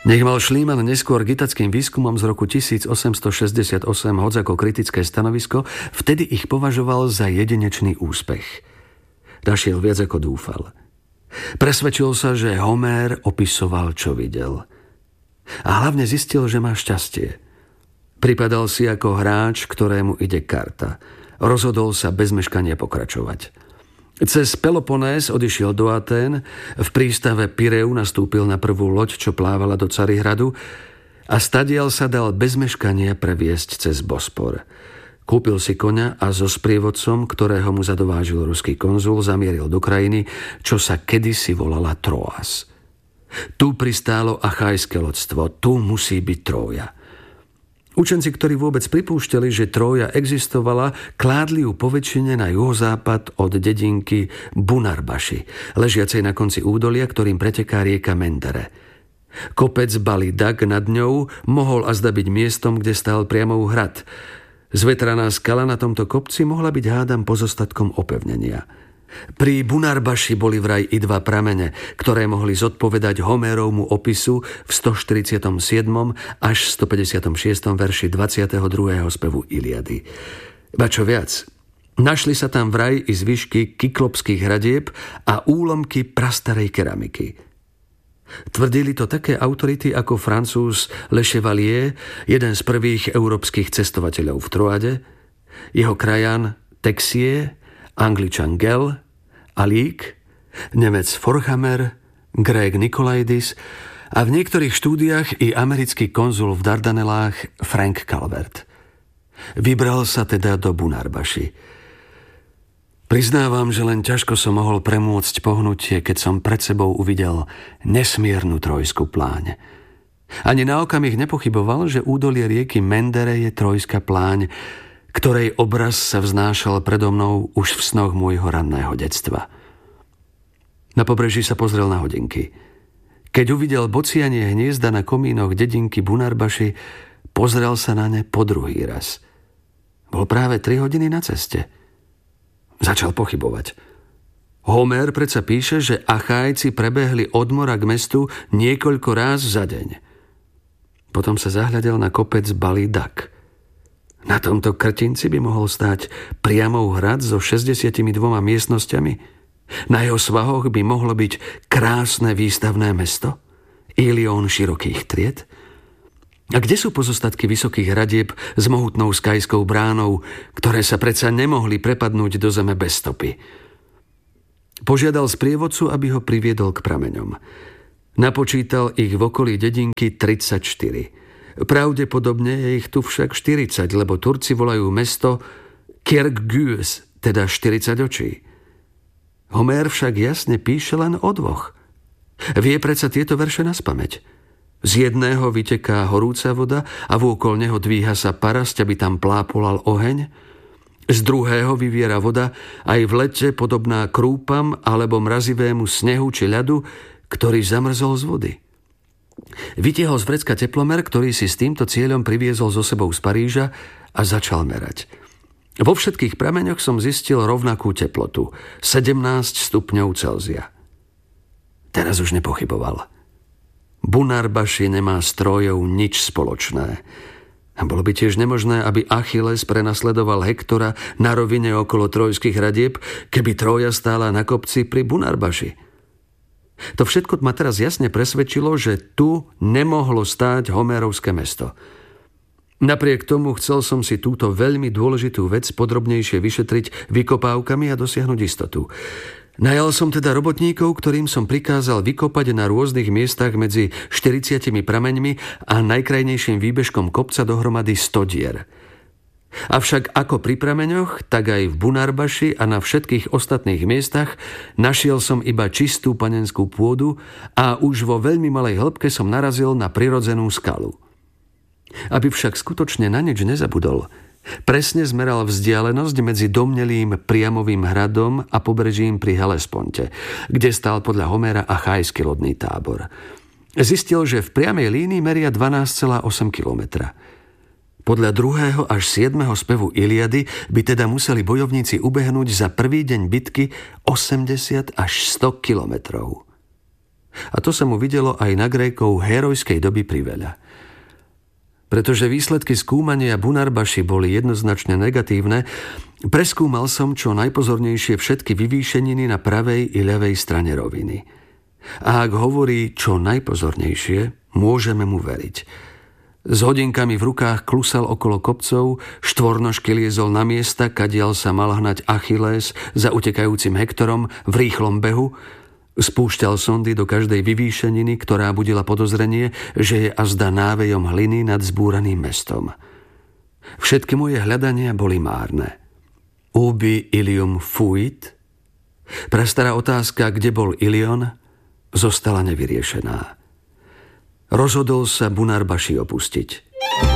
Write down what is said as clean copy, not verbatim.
Nech mal Schliemann neskôr k itackým výskumom z roku 1868 hoď ako kritické stanovisko, vtedy ich považoval za jedinečný úspech. Našiel viac ako dúfal. Presvedčil sa, že Homér opisoval, čo videl. A hlavne zistil, že má šťastie. Pripadal si ako hráč, ktorému ide karta. Rozhodol sa bez meškania pokračovať. Cez Peloponés odišiel do Atén, v prístave Pireu nastúpil na prvú loď, čo plávala do Carihradu, a stadiaľ sa dal bez meškania previesť cez Bospor. Kúpil si koňa a so sprievodcom, ktorého mu zadovážil ruský konzul, zamieril do krajiny, čo sa kedysi volala Troas. Tu pristálo achajské loďstvo, tu musí byť Trója. Učenci, ktorí vôbec pripúšťali, že Trója existovala, kládli ju poväčšine na juhozápad od dedinky Bunarbaši, ležiacej na konci údolia, ktorým preteká rieka Mendere. Kopec Bali Dag nad ňou mohol azda byť miestom, kde stál priamo hrad. Zvetraná skala na tomto kopci mohla byť hádam pozostatkom opevnenia. Pri Bunarbaši boli vraj i dva pramene, ktoré mohli zodpovedať Homérovmu opisu v 147. až 156. verši 22. spevu Iliady. Ba čo viac, našli sa tam vraj i zvyšky kyklopských hradieb a úlomky prastarej keramiky. Tvrdili to také autority ako Francúz Le Chevalier, jeden z prvých európskych cestovateľov v Troade, jeho krajan Texier, Angličan Gell, Alík, Nemec Forchamer, Grék Nikolaidis a v niektorých štúdiách i americký konzul v Dardanelách Frank Calvert. Vybral sa teda do Bunarbaši. Priznávam, že len ťažko som mohol premôcť pohnutie, keď som pred sebou uvidel nesmiernu trojskú pláň. Ani na okamih nepochyboval, že údolie rieky Mendere je trojská pláň, ktorej obraz sa vznášal predo mnou už v snoch môjho ranného detstva. Na pobreží sa pozrel na hodinky. Keď uvidel bocianie hniezda na komínoch dedinky Bunarbaši, pozrel sa na ne po druhý raz. Bol práve 3 hodiny na ceste. Začal pochybovať. Homér predsa píše, že Achájci prebehli od mora k mestu niekoľko ráz za deň. Potom sa zahľadel na kopec Bali Dag. Na tomto krtinci by mohol stáť priamo hrad so 62 miestnosťami. Na jeho svahoch by mohlo byť krásne výstavné mesto, ilión širokých tried. A kde sú pozostatky vysokých hradieb s mohutnou skajskou bránou, ktoré sa predsa nemohli prepadnúť do zeme bez stopy? Požiadal sprievodcu, aby ho priviedol k prameňom. Napočítal ich v okolí dedinky 34. Pravdepodobne je ich tu však 40, lebo Turci volajú mesto Kierkgües, teda 40 očí. Homér však jasne píše len o 2. Vie predsa tieto verše naspamäť. Z jedného vyteká horúca voda a vôkol neho dvíha sa parasť, aby tam plápolal oheň. Z druhého vyviera voda aj v lete podobná krúpam alebo mrazivému snehu či ľadu, ktorý zamrzol z vody. Vytiahol z vrecka teplomer, ktorý si s týmto cieľom priviezol so sebou z Paríža a začal merať. Vo všetkých prameňoch som zistil rovnakú teplotu, 17 stupňov Celzia. Teraz už nepochyboval. Bunarbaši nemá s Trójou nič spoločné. A bolo by tiež nemožné, aby Achilles prenasledoval Hektora na rovine okolo trojských hradieb, keby Trója stála na kopci pri Bunarbaši. To všetko ma teraz jasne presvedčilo, že tu nemohlo stáť Homérovské mesto. Napriek tomu chcel som si túto veľmi dôležitú vec podrobnejšie vyšetriť vykopávkami a dosiahnuť istotu. Najal som teda robotníkov, ktorým som prikázal vykopať na rôznych miestach medzi 40 prameňmi a najkrajnejším výbežkom kopca dohromady 100 dier. Avšak ako pri prameňoch, tak aj v Bunarbaši a na všetkých ostatných miestach našiel som iba čistú panenskú pôdu a už vo veľmi malej hĺbke som narazil na prirodzenú skalu. Aby však skutočne na nič nezabudol, presne zmeral vzdialenosť medzi domnelým priamovým hradom a pobrežím pri Helesponte, kde stál podľa Homéra achajský lodný tábor. Zistil, že v priamej línii meria 12,8 kilometra. Podľa 2. až 7. spevu Iliady by teda museli bojovníci ubehnúť za prvý deň bitky 80 až 100 kilometrov. A to sa mu videlo aj na Grékov herojskej doby priveľa. Pretože výsledky skúmania Bunarbaši boli jednoznačne negatívne, preskúmal som čo najpozornejšie všetky vyvýšeniny na pravej i ľavej strane roviny. A ak hovorí čo najpozornejšie, môžeme mu veriť. S hodinkami v rukách klusal okolo kopcov, štvornožky liezol na miesta, kadiaľ sa mal hnať Achilles za utekajúcim Hektorom v rýchlom behu, spúšťal sondy do každej vyvýšeniny, ktorá budila podozrenie, že je azda návejom hliny nad zbúraným mestom. Všetky moje hľadania boli márne. Ubi Ilium fuit? Prastará otázka, kde bol Ilion, zostala nevyriešená. Rozhodol sa Bunarbaši opustiť.